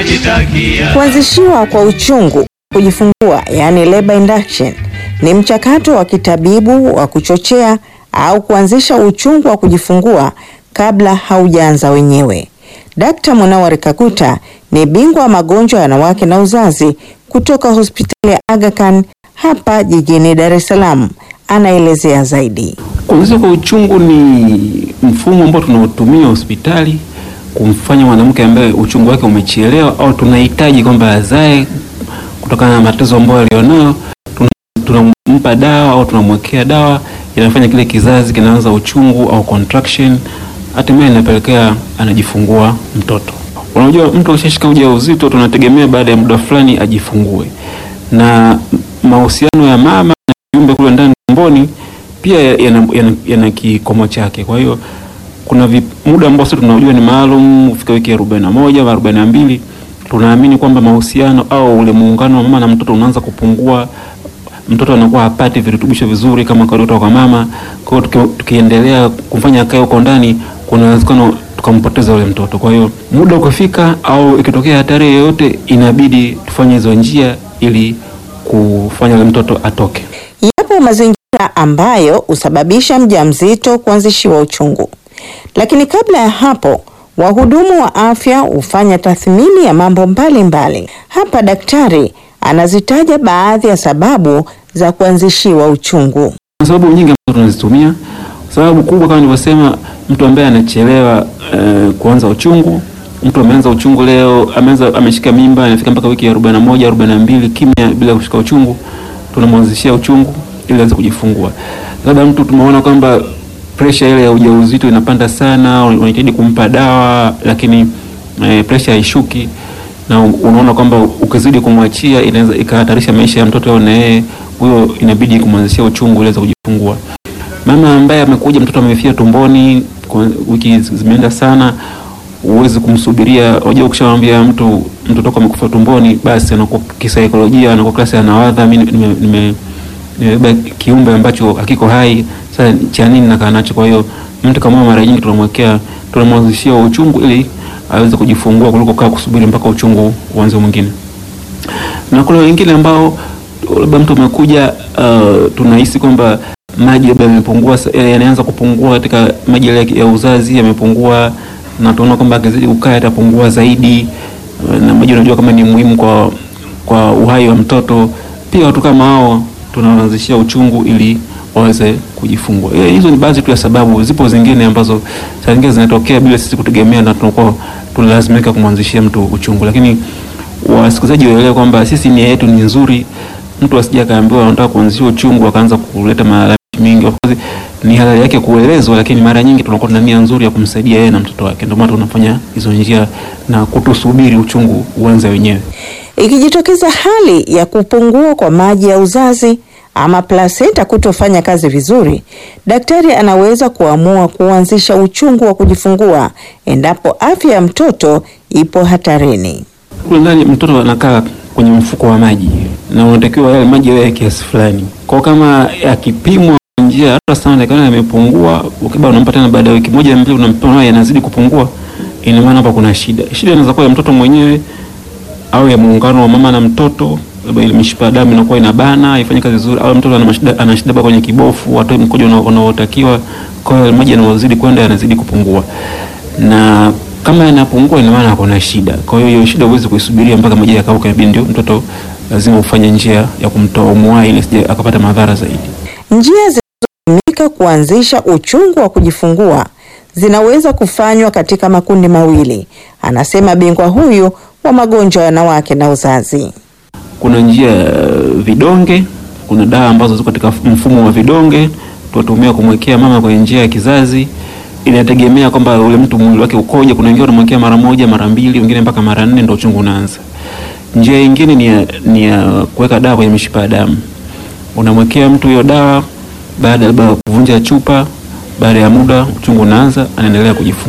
Kuanzishiwa kwa uchungu kujifungua, yani labor induction, ni mchakato wa kitabibu wa kuchochea au kuanzisha uchungu wa kujifungua kabla haujaanza wenyewe. Dr. Munawar Kakuta ni bingwa wa magonjwa ya wanawake na uzazi kutoka hospitali ya Aga Khan hapa jijini Dar es Salaam. Anaelezea zaidi. Kuanzishwa kwa uchungu ni mfumo ambao tunaotumia hospitali kumfanya mwanamke ambaye uchungu wake umechelewa au tunahitaji kwamba azae kutokana na matatizo ambayo alionayo, tunampa dawa au tunamwekea dawa inafanya kile kizazi kinaanza uchungu au contraction, hatimaye inapelekea anajifungua mtoto. Unajua mtu akishashika ujauzito tunategemea baada ya muda fulani ajifungue, na mahusiano ya mama na viumbe kule ndani tumboni pia yana kikomo chake. Kwa hiyo kuna muda ambao sisi tunajua ni maalum kufika wiki 41 au 42, tunaamini kwamba mahusiano au ule muungano wa mama na mtoto unaanza kupungua, mtoto anakuwa hapati virutubisho vizuri kama kutoka kwa mama. Kwa hiyo tukiendelea kufanya kazi huko ndani kuna uwezekano tukampoteza yule mtoto. Kwa hiyo muda ukifika au ikitokea hatari yoyote inabidi tufanye hizo njia ili kufanya yule mtoto atoke. Yapo mazingira ambayo husababisha mjamzito kuanzishiwa uchungu. Lakini kabla ya hapo, wahudumu wa afya hufanya tathmini ya mambo mbalimbali. Hapa daktari anazitaja baadhi ya sababu za kuanzishiwa uchungu. Sababu nyingi ambazo tunazitumia. Sababu kubwa kama nilivyosema, mtu ambaye anachelewa kuanza uchungu, mtu ameanza uchungu leo, ameshika mimba, anafika mpaka wiki 41, 42 kimya bila kushika uchungu, tunamwanzishia uchungu ili aanze kujifungua. Labda mtu tumeona kwamba pressure ile ya ujauzito inapanda sana, unahitaji kumpa dawa lakini pressure haishuki, na unaona kwamba ukizidi kumwachia inaweza ikahatarisha maisha ya mtoto na yeye, huyo inabidi kumwanzishia uchungu ili aweze kujifungua. Mama ambaye amekuja mtoto amefia tumboni, wiki zimeenda sana, uweze kumsubiria. Unajua ukishamwambia mtoto wako amekufa tumboni, basi anakuwa kisaikolojia, anakuwa klasi anawadha mimi nimebeba kiumbe ambacho hakiko hai, sasa cha nini nakaa nacho? Kwa hiyo mtu kama mara nyingi tunamwanzishia uchungu ili aweze kujifungua kuliko kaa kusubiri mpaka uchungu uanze mwingine. Na kuna wengine ambao labda mtu amekuja tunahisi kwamba maji yamepungua, yanaanza kupungua katika maji ya uzazi yamepungua, na tunaona kwamba akizidi kukaa yatapungua zaidi, na maji unajua kama ni muhimu kwa uhai wa mtoto. Pia watu kama hao tunaanzishia uchungu ili waweze kujifungua. Hizo ni baadhi tu ya sababu, zipo zingine ambazo saa nyingine zinatokea bila sisi kutegemea na tunakuwa tunalazimika kumwanzishia mtu uchungu. Lakini wasikilizaji waelewe kwamba sisi nia yetu ni nzuri, mtu asije kaambiwa anataka kuanzishia uchungu akaanza kuleta malalamiko mingi. Ni halali yake kuelezwa, lakini mara nyingi tunakuwa na nia nzuri ya kumsaidia yeye na mtoto wake. Ndio maana tunafanya hizo njia na kutusubiri uchungu uanze wenyewe. Ikijitokeza hali ya kupungua kwa maji ya uzazi ama placenta kutofanya kazi vizuri, daktari anaweza kuamua kuanzisha uchungu wa kujifungua endapo afya ya mtoto ipo hatarini. Kule ndani mtoto anakaa kwenye mfuko wa maji na unatakiwa yale maji yawe kiasi fulani. Kwa kama yakipimwa njia hata sana kana yamepungua, ukiba unampa tena baada ya wiki moja mbili unampa yanazidi kupungua, ina maana hapa kuna shida. Shida inaweza kuwa ya mtoto mwenyewe au ya muungano wa mama na mtoto, labda ile mishipa ya damu inakuwa inabana, haifanye kazi vizuri, au mtoto ana shida kwenye kibofu, atoe mkojo unaotakiwa, kwa hiyo maji yanazidi kwenda yanazidi kupungua. Na kama yanapungua ina maana kuna shida. Kwa hiyo hiyo shida huwezi kuisubiria mpaka maji yakauke, ndio mtoto lazima ufanye njia ya kumtoa umwai ili sije akapata madhara zaidi. Njia zinazotumika kuanzisha uchungu wa kujifungua zinaweza kufanywa katika makundi mawili, anasema bingwa huyu wa magonjwa ya wanawake na uzazi. Kuna njia vidonge, kuna dawa ambazo ziko katika mfumo wa vidonge tunatumia kumwekea mama kwenye njia ya kizazi. Inategemea kwamba ule mtu mwili wake ukoje. Kuna wengine wanamwekea mara moja, mara mbili, wengine mpaka mara 4 ndio uchungu unaanza. Njia nyingine ni ya kuweka dawa kwenye mishipa ya damu. Unamwekea mtu hiyo dawa, baada ya kuvunja chupa, baada ya muda uchungu unaanza, anaendelea kujifungua.